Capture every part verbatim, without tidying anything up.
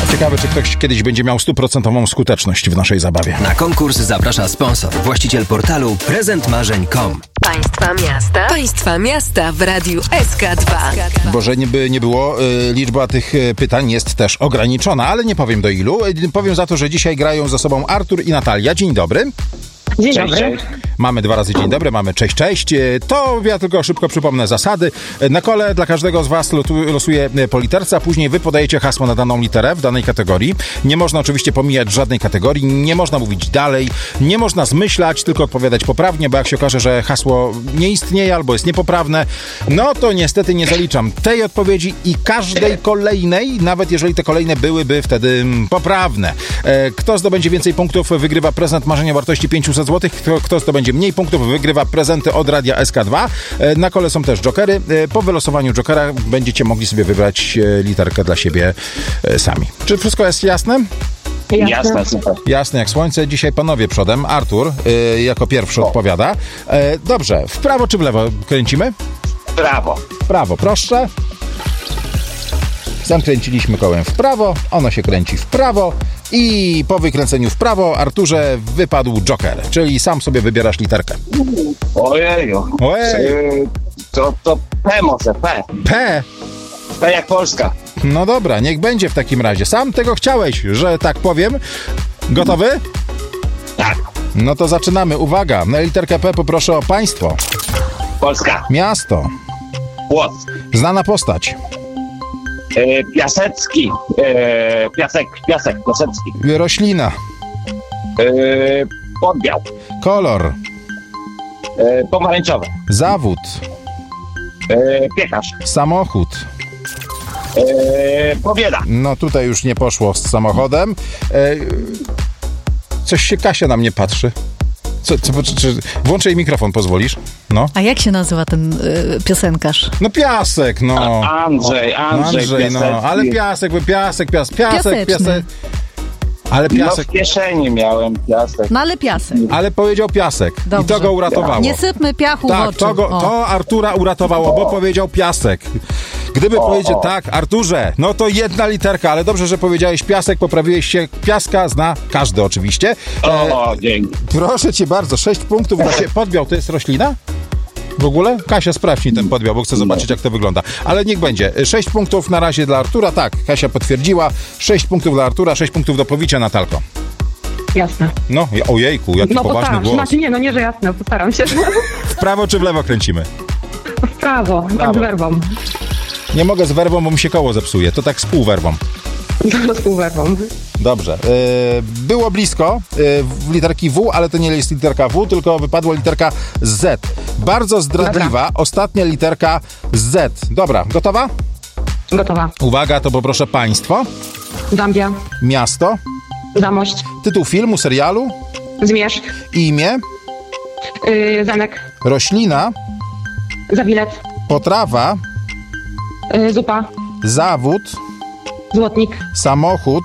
Ciekawe, czy ktoś kiedyś będzie miał stuprocentową skuteczność w naszej zabawie. Na konkurs zaprasza sponsor, właściciel portalu prezent marzeń kropka com. Państwa miasta. Państwa miasta w Radiu S K dwa. Bo że nie, by nie było, y, liczba tych y, pytań jest też ograniczona, ale nie powiem do ilu. Y, powiem za to, że dzisiaj grają ze sobą Artur i Natalia. Dzień dobry. Dzień Cześć, dobry. cześć. Mamy dwa razy dzień dobry, mamy cześć, cześć. To ja tylko szybko przypomnę zasady. Na kole dla każdego z was losuję po literce, a później wy podajecie hasło na daną literę w danej kategorii. Nie można oczywiście pomijać żadnej kategorii, nie można mówić dalej, nie można zmyślać, tylko odpowiadać poprawnie, bo jak się okaże, że hasło nie istnieje albo jest niepoprawne, no to niestety nie zaliczam tej odpowiedzi i każdej kolejnej, nawet jeżeli te kolejne byłyby wtedy poprawne. Kto zdobędzie więcej punktów, wygrywa prezent marzenia o wartości pięćset złotych. Kto, kto zdobędzie mniej punktów, wygrywa prezenty od Radia S K dwa. Na kole są też jokery. Po wylosowaniu jokera będziecie mogli sobie wybrać literkę dla siebie sami. Czy wszystko jest jasne? Jasne, super. Jasne jak słońce. Dzisiaj panowie przodem. Artur y, jako pierwszy O. odpowiada. E, dobrze. W prawo czy w lewo kręcimy? Brawo. W prawo, proszę. Zakręciliśmy kołem w prawo. Ono się kręci w prawo. I po wykręceniu w prawo, Arturze, wypadł joker. Czyli sam sobie wybierasz literkę. Ojeju. Ojej. Czy- To, to P może, P. P. P jak Polska. No dobra, niech będzie w takim razie. Sam tego chciałeś, że tak powiem. Gotowy? Tak. No to zaczynamy. Uwaga, na literkę P poproszę o państwo. Polska. Miasto. Płock. Znana postać. E, Piasecki. E, piasek, piasek, Piasecki. Roślina. E, Podbiał. Kolor. E, pomarańczowy. Zawód. E, piekarz. Samochód. E, Pobieda. No tutaj już nie poszło z samochodem. E, coś się Kasia na mnie patrzy. Co, co, czy, czy, włączę jej mikrofon, pozwolisz? No. A jak się nazywa ten y, piosenkarz? No piasek, no. Andrzej, Andrzej, Andrzej, no. Piasecki. Ale piasek, bo piasek, piasek, piasek, Piaseczny. piasek. Ale No piasek. w kieszeni miałem piasek. No ale piasek. Ale powiedział piasek. Dobrze. I to go uratowało. Nie sypmy piachu w Tak, oczy. to, go, O. to Artura uratowało, bo powiedział piasek. Gdyby powiedział tak, Arturze, no to jedna literka, ale dobrze, że powiedziałeś piasek, poprawiłeś się. Piaska zna każdy oczywiście. E, O, dzięki. proszę cię bardzo, sześć punktów dla ciebie. Podbiał to jest roślina? W ogóle? Kasia, sprawdź mi ten podbiał, bo chcę zobaczyć, jak to wygląda. Ale niech będzie. Sześć punktów na razie dla Artura. Tak, Kasia potwierdziła. Sześć punktów dla Artura, sześć punktów do pobicia, Natalko. Jasne. No, ojejku, jaki No poważny postaram się. głos. Znaczy nie, no nie, że jasne, postaram się. W prawo czy w lewo kręcimy? W prawo, tak z werwą. Nie mogę z werwą, bo mi się koło zepsuje. To tak z półwerwą. Z półwerwą. Dobrze. Yy, było blisko yy, w literki W, ale to nie jest literka W, tylko wypadła literka Z. Bardzo zdradliwa Dobra. ostatnia literka Z. Dobra, gotowa? Gotowa. Uwaga, to poproszę państwo, Zambia. miasto, Zamość. tytuł filmu, serialu, Zmierzch. imię, Yy, zamek. roślina, Zawilet. potrawa, Yy, zupa. zawód, Złotnik. samochód,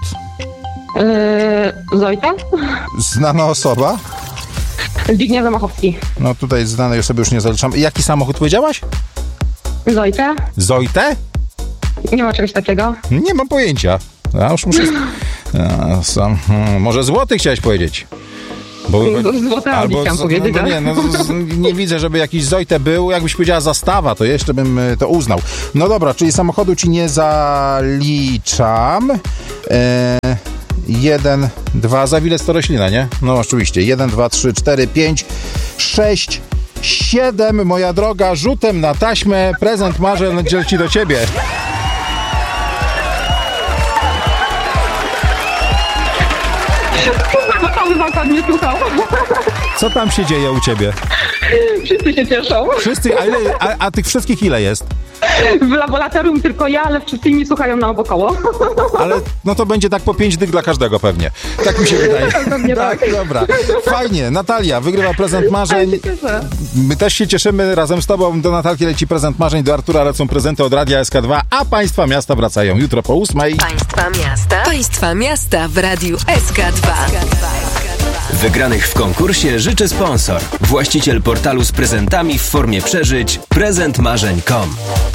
Yy, Zojta. znana osoba. Zbigniew Zamachowski. No tutaj znanej osoby już nie zaliczam. Jaki samochód powiedziałaś? Zojta. Zojtę? Nie ma czegoś takiego. Nie mam pojęcia. Ja już muszę... A, sam, hmm, może złoty chciałeś powiedzieć? Bo, Złote Audi chciałam z- powiedzieć, no, to ale- nie, no, z, nie widzę, żeby jakiś Zojte był. Jakbyś powiedziała zastawa, to jeszcze bym y, to uznał. No dobra, czyli samochodu ci nie zaliczam. E, jeden, dwa, Zawilec to roślina, nie? No oczywiście. Jeden, dwa, trzy, cztery, pięć, sześć, siedem. Moja droga, rzutem na taśmę. Prezent marzeń leci do ciebie. No cały zakład mnie słuchał. Co tam się dzieje u ciebie? Wszyscy się cieszą. Wszyscy, a, ile, a, a tych wszystkich ile jest? W laboratorium tylko ja, ale wszyscy inni słuchają na obokoło. Ale no to będzie tak po pięć dych dla każdego pewnie. Tak mi się wydaje. Pewnie tak. Dobra. Fajnie. Natalia wygrywa prezent marzeń. Ale się cieszę. My też się cieszymy. Razem z tobą do Natalki leci prezent marzeń, do Artura lecą prezenty od Radia S K dwa, a państwa miasta wracają jutro po ósmej. Państwa miasta. Państwa miasta w Radiu S K dwa. Wygranych w konkursie życzy sponsor, właściciel portalu z prezentami w formie przeżyć prezent marzeń kropka com.